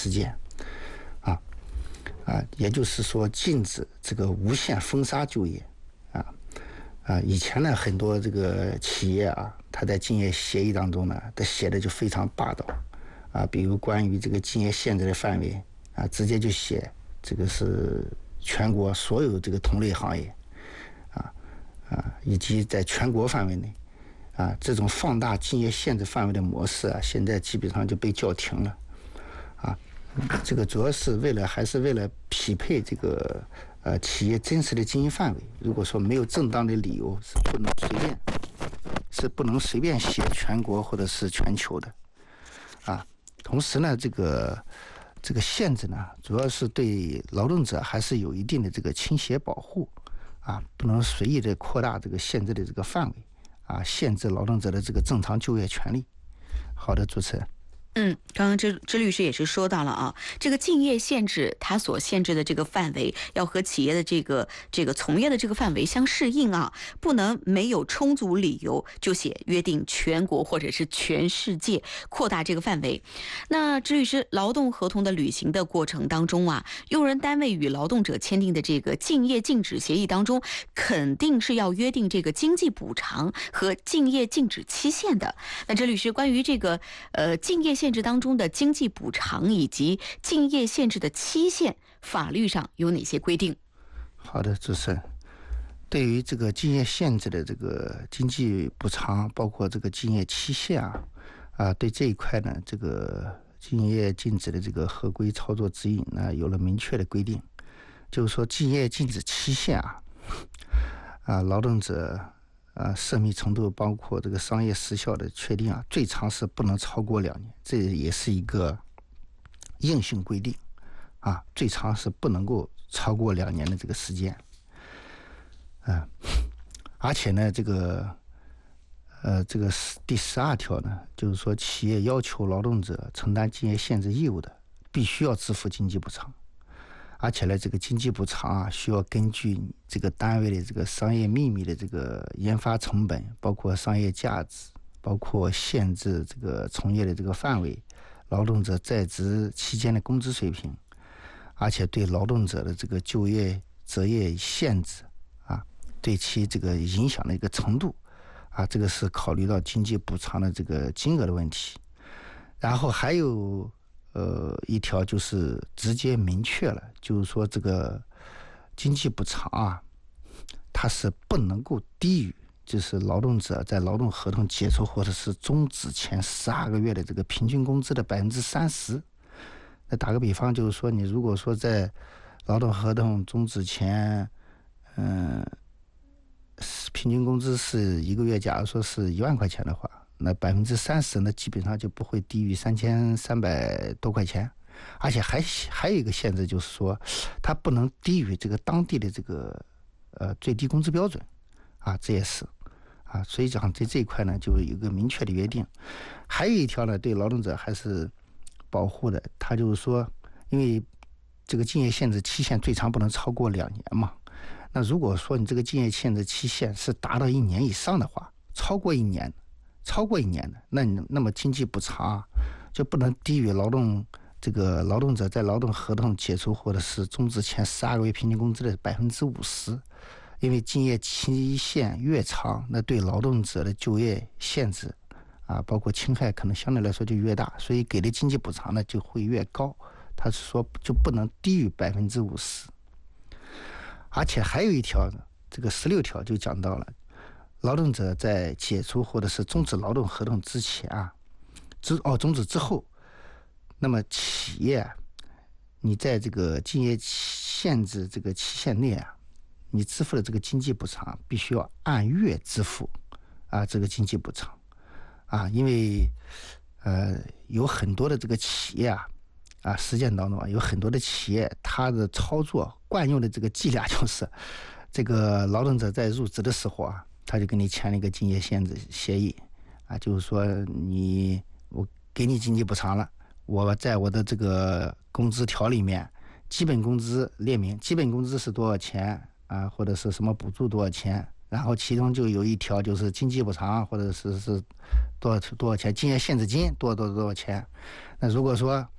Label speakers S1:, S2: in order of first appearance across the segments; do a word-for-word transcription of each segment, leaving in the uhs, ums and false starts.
S1: 实践，啊啊，也就是说禁止这个无限封杀就业，啊啊，以前呢很多这个企业啊，它在竞业协议当中呢，它写的就非常霸道，啊，比如关于这个竞业限制的范围啊，直接就写这个是全国所有这个同类行业，啊啊，以及在全国范围内。啊，这种放大竞业限制范围的模式啊，现在基本上就被叫停了，啊，这个主要是为了还是为了匹配这个呃企业真实的经营范围。如果说没有正当的理由，是不能随便，是不能随便写全国或者是全球的，啊。同时呢，这个这个限制呢，主要是对劳动者还是有一定的这个倾斜保护，啊，不能随意的扩大这个限制的这个范围。啊，限制劳动者的这个正常就业权利。好的，主持人。
S2: 嗯，刚刚支支律师也是说到了啊，这个竞业限制它所限制的这个范围要和企业的这个这个从业的这个范围相适应啊，不能没有充足理由就写约定全国或者是全世界扩大这个范围。那支律师，劳动合同的履行的过程当中啊，用人单位与劳动者签订的这个竞业禁止协议当中，肯定是要约定这个经济补偿和竞业禁止期限的。那支律师，关于这个呃竞业限制当中的经济补偿以及竞业限制的期限，法律上有哪些规定？
S1: 好的，主持人。对于这个竞业限制的这个经济补偿，包括这个竞业期限啊，啊，对这一块呢，这个竞业禁止的这个合规操作指引呢，有了明确的规定，就是说竞业禁止期限啊，啊，劳动者。啊，涉密程度包括这个商业时效的确定啊，最长是不能超过两年，这也是一个硬性规定啊，最长是不能够超过两年的这个时间。啊，而且呢，这个呃，这个第十二条呢，就是说企业要求劳动者承担竞业限制义务的，必须要支付经济补偿。而且呢，这个经济补偿啊，需要根据这个单位的这个商业秘密的这个研发成本，包括商业价值，包括限制这个从业的这个范围，劳动者在职期间的工资水平，而且对劳动者的这个就业择业限制啊，对其这个影响的一个程度啊，这个是考虑到经济补偿的这个金额的问题。然后还有。呃，一条就是直接明确了，就是说这个经济补偿啊，它是不能够低于就是劳动者在劳动合同解除或者是终止前十二个月的这个平均工资的百分之三十。那打个比方，就是说你如果说在劳动合同终止前，嗯、呃，平均工资是一个月，假如说是一万块钱的话。那百分之三十呢，基本上就不会低于三千三百多块钱，而且还还有一个限制，就是说，它不能低于这个当地的这个呃最低工资标准，啊，这也是啊，所以讲在这一块呢，就有一个明确的约定。还有一条呢，对劳动者还是保护的，它就是说，因为这个竞业限制期限最长不能超过两年嘛，那如果说你这个竞业限制期限是达到一年以上的话，超过一年。超过一年的，那你那么经济补偿就不能低于劳动这个劳动者在劳动合同解除或者是终止前十二个月平均工资的百分之五十，因为竞业期限越长，那对劳动者的就业限制啊，包括侵害可能相对来说就越大，所以给的经济补偿呢就会越高。他是说就不能低于百分之五十，而且还有一条，这个十六条就讲到了。劳动者在解除或者是终止劳动合同之前啊，之哦终止之后，那么企业你在这个竞业限制这个期限内啊，你支付的这个经济补偿必须要按月支付啊，这个经济补偿啊，因为呃有很多的这个企业啊啊实践当中啊，有很多的企业它的操作惯用的这个伎俩就是，这个劳动者在入职的时候啊。他就跟你签了一个竞业限制协议，啊，就是说你我给你经济补偿了，我在我的这个工资条里面，基本工资列明基本工资是多少钱啊，或者是什么补助多少钱，然后其中就有一条就是经济补偿或者是是多少多少钱，竞业限制金多少多少多少钱。那如果说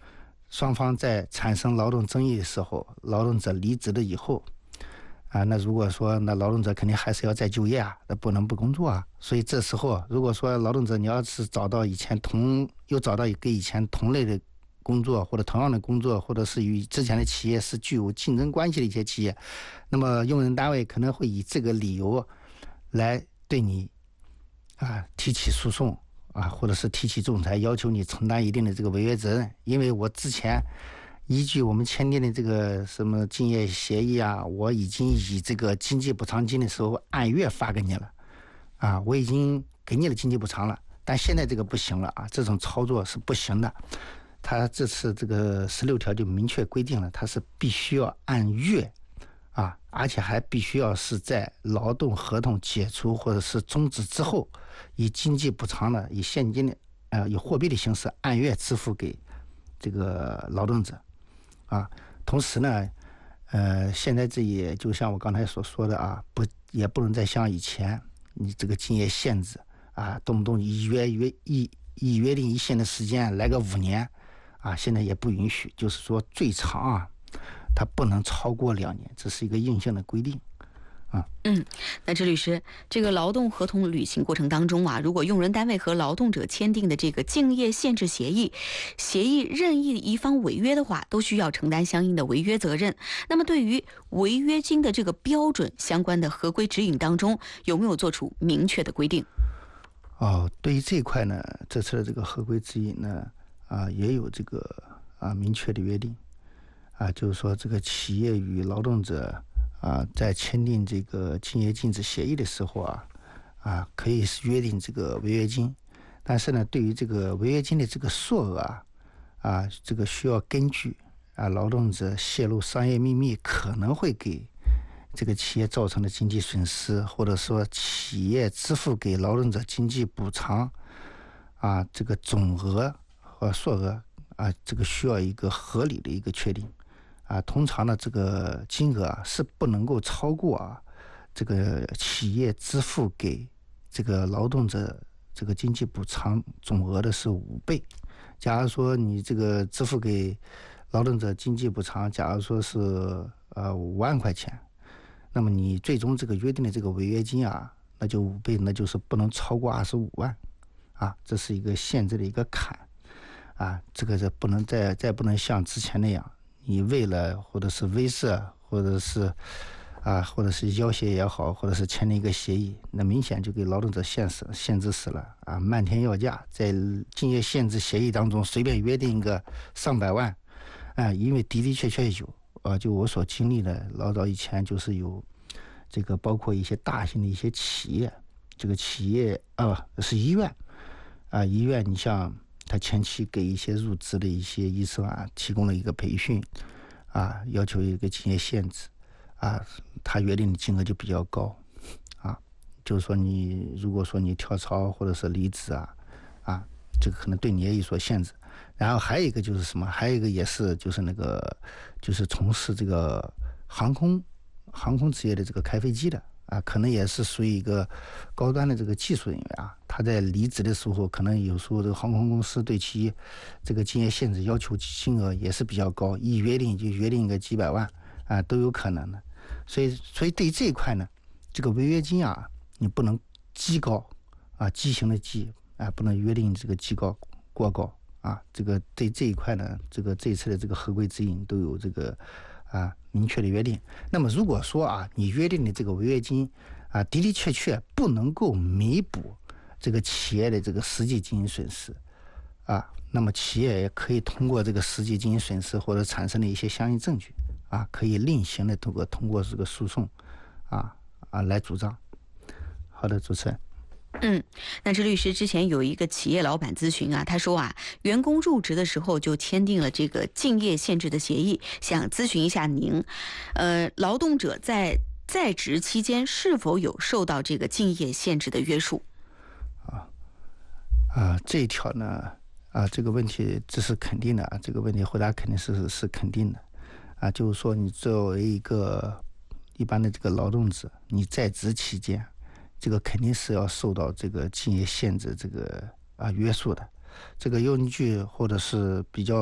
S1: 双方在产生劳动争议的时候，劳动者离职了以后，啊，那如果说那劳动者肯定还是要再就业啊，那不能不工作啊。所以这时候，如果说劳动者你要是找到以前同又找到一个以前同类的工作或者同样的工作，或者是与之前的企业是具有竞争关系的一些企业，那么用人单位可能会以这个理由来对你啊提起诉讼啊，或者是提起仲裁，要求你承担一定的这个违约责任，因为我之前依据我们签订的这个什么竞业协议啊，我已经以这个经济补偿金的时候按月发给你了，啊，我已经给你了经济补偿了，但现在这个不行了啊，这种操作是不行的。他这次这个十六条就明确规定了，他是必须要按月啊，而且还必须要是在劳动合同解除或者是终止之后，以经济补偿的、以现金的、呃以货币的形式按月支付给这个劳动者。啊，同时呢，呃，现在这也就像我刚才所说的啊，不也不能再像以前你这个竞业限制啊，动不动一约约一一约定一限的时间来个五年啊，现在也不允许，就是说最长啊，它不能超过两年，这是一个硬性的规定。啊，
S2: 嗯，那支律师，这个劳动合同履行过程当中啊，如果用人单位和劳动者签订的这个竞业限制协议，协议任意一方违约的话，都需要承担相应的违约责任。那么，对于违约金的这个标准相关的合规指引当中，有没有做出明确的规定？
S1: 哦，对于这一块呢，这次的这个合规指引呢，啊，也有这个啊明确的约定，啊，就是说这个企业与劳动者。啊，在签订这个竞业禁止协议的时候啊，啊，可以是约定这个违约金，但是呢，对于这个违约金的这个数额啊，啊，这个需要根据啊劳动者泄露商业秘密可能会给这个企业造成的经济损失，或者说企业支付给劳动者经济补偿啊，这个总额和数额啊，这个需要一个合理的一个确定。啊，通常呢，这个金额啊是不能够超过啊这个企业支付给这个劳动者这个经济补偿总额的是五倍。假如说你这个支付给劳动者经济补偿，假如说是呃五万块钱，那么你最终这个约定的这个违约金啊，那就五倍，那就是不能超过二十五万啊，这是一个限制的一个坎啊，这个是不能再再不能像之前那样。你为了或者是威慑，或者是啊，或者是要挟也好，或者是签了一个协议，那明显就给劳动者限死、限制死了啊！漫天要价，在竞业限制协议当中随便约定一个上百万啊，因为的的确确有啊，就我所经历的，老早以前就是有这个，包括一些大型的一些企业，这个企业啊是医院啊，医院你像。他前期给一些入职的一些医生啊，提供了一个培训，啊，要求一个竞业限制，啊，他约定的金额就比较高，啊，就是说你如果说你跳槽或者是离职啊，啊，这个可能对你也有所限制。然后还有一个就是什么？还有一个也是就是那个就是从事这个航空航空职业的这个开飞机的。啊，可能也是属于一个高端的这个技术人员啊，他在离职的时候，可能有时候这个航空公司对其这个竞业限制要求金额也是比较高，一约定就约定个几百万啊，都有可能的。所以，所以对于这一块呢，这个违约金啊，你不能畸高啊，畸形的畸啊，不能约定这个畸高过高啊。这个对这一块呢，这个这一次的这个合规指引都有这个。啊，明确的约定。那么如果说啊，你约定的这个违约金啊，的的确确不能够弥补这个企业的这个实际经营损失啊，那么企业也可以通过这个实际经营损失或者产生的一些相应证据啊，可以另行的通过通过这个诉讼啊啊来主张。好的，主持人。
S2: 嗯，那这律师之前有一个企业老板咨询啊，他说啊，员工入职的时候就签订了这个竞业限制的协议，想咨询一下您，呃，劳动者在在职期间是否有受到这个竞业限制的约束？
S1: 啊啊，这一条呢，啊，这个问题这是肯定的啊，这个问题回答肯定是是肯定的啊，就是说你作为一个一般的这个劳动者，你在职期间。这个肯定是要受到这个竞业限制这个啊约束的，这个用据或者是比较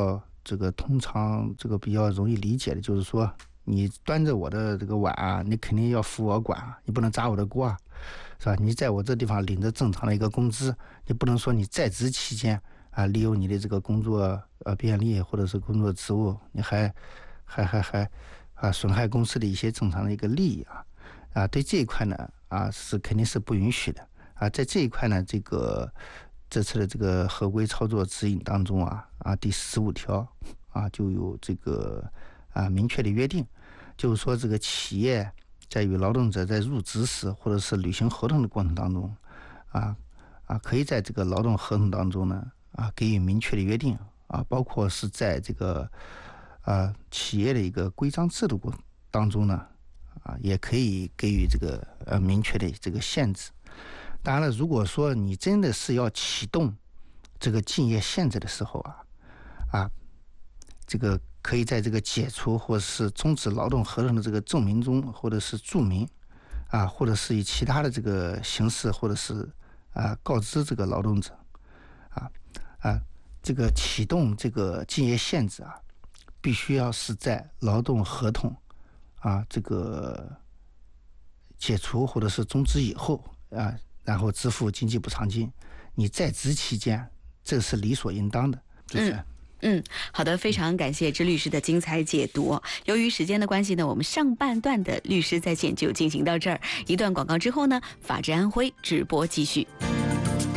S1: 这个通常这个比较容易理解的就是说，你端着我的这个碗啊，你肯定要扶我管啊，你不能砸我的锅啊，是吧？你在我这地方领着正常的一个工资，你不能说你在职期间啊，利用你的这个工作呃便利或者是工作职务，你还还还还啊损害公司的一些正常的一个利益啊啊，对这一块呢啊是肯定是不允许的啊，在这一块呢，这个这次的这个合规操作指引当中啊啊第十五条啊就有这个啊明确的约定。就是说，这个企业在与劳动者在入职时，或者是履行合同的过程当中，啊啊，可以在这个劳动合同当中呢，啊，给予明确的约定，啊，包括是在这个啊企业的一个规章制度过当中呢，啊，也可以给予这个呃明确的这个限制。当然了，如果说你真的是要启动这个竞业限制的时候啊，啊，这个可以在这个解除或是终止劳动合同的这个证明中，或者是注明，啊，或者是以其他的这个形式，或者是啊告知这个劳动者，啊啊，这个启动这个竞业限制啊，必须要是在劳动合同啊这个解除或者是终止以后啊，然后支付经济补偿金。你在职期间，这是理所应当的。主持人。
S2: 嗯嗯，好的，非常感谢支律师的精彩解读。由于时间的关系呢，我们上半段的律师在线就进行到这儿。一段广告之后呢，法治安徽直播继续。